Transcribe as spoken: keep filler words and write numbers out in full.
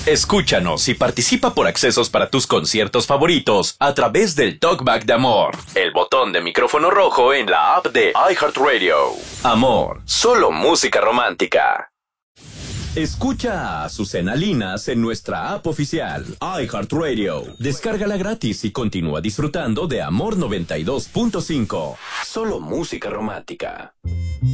Escúchanos y participa por accesos para tus conciertos favoritos a través del Talkback de Amor, el botón de micrófono rojo en la app de iHeartRadio. Amor, solo música romántica. Escucha a Azucena Linas en nuestra app oficial, iHeartRadio. Descárgala gratis y continúa disfrutando de Amor noventa y dos punto cinco. Solo música romántica.